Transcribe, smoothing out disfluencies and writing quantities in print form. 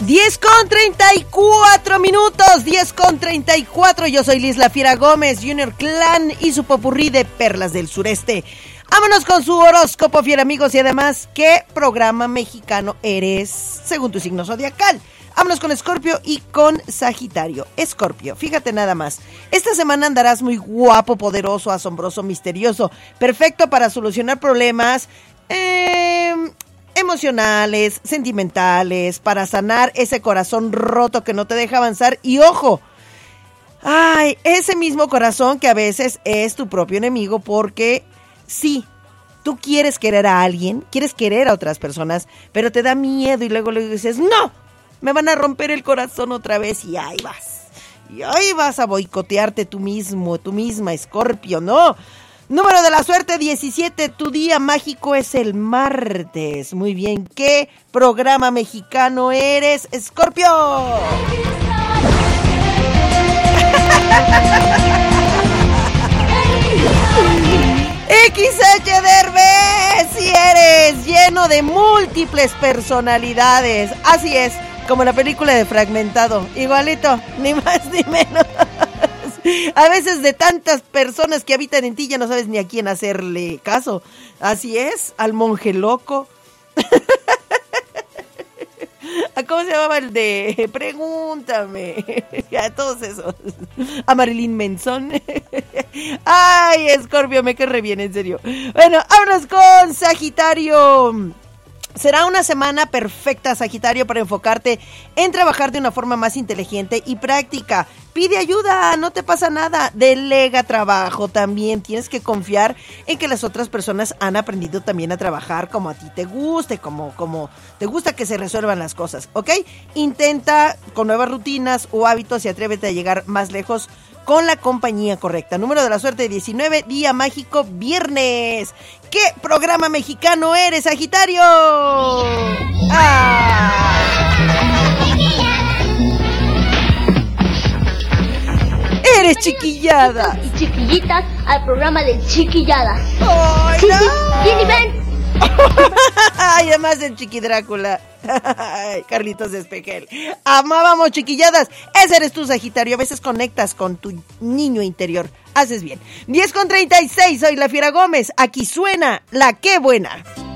10:34, 10:34. Yo soy Liz La Fiera Gómez, Junior Clan y su popurrí de perlas del sureste. Vámonos con su horóscopo, fiel amigos, y además, ¿qué programa mexicano eres según tu signo zodiacal? Vámonos con Escorpio y con Sagitario. Escorpio, fíjate nada más. Esta semana andarás muy guapo, poderoso, asombroso, misterioso. Perfecto para solucionar problemas emocionales, sentimentales, para sanar ese corazón roto que no te deja avanzar. Y ojo, ay, ese mismo corazón que a veces es tu propio enemigo, porque sí, tú quieres querer a alguien, quieres querer a otras personas, pero te da miedo y luego le dices, ¡no! Me van a romper el corazón otra vez y ahí vas. Y ahí vas a boicotearte tú mismo, tú misma, Escorpio, ¿no? Número de la suerte 17, tu día mágico es el martes. Muy bien, ¿qué programa mexicano eres, Escorpio? XH Derbez, si eres lleno de múltiples personalidades. Así es, como la película de Fragmentado, igualito, ni más ni menos. A veces de tantas personas que habitan en ti ya no sabes ni a quién hacerle caso. Así es, al monje loco. ¿Cómo se llamaba el de Pregúntame? A todos esos. A Marilyn Manson. Ay, Escorpio, me cae re bien, en serio. Bueno, vámonos con Sagitario. Será una semana perfecta, Sagitario, para enfocarte en trabajar de una forma más inteligente y práctica. Pide ayuda, no te pasa nada. Delega trabajo también. Tienes que confiar en que las otras personas han aprendido también a trabajar como a ti te guste, como te gusta que se resuelvan las cosas, ¿ok? Intenta con nuevas rutinas o hábitos y atrévete a llegar más lejos con la compañía correcta. Número de la suerte 19, día mágico, viernes. ¿Qué programa mexicano eres, Sagitario? Eres chiquillada. Y chiquillitas al programa de Chiquilladas. ¡Ay, Sí, no! sí, Jenny Ben. Ay, además del Chiqui Drácula. Ay, Carlitos Espejel. Amábamos chiquilladas. Ese eres tú, Sagitario. A veces conectas con tu niño interior. Haces bien. 10:36, soy La Fiera Gómez. Aquí suena La Qué Buena.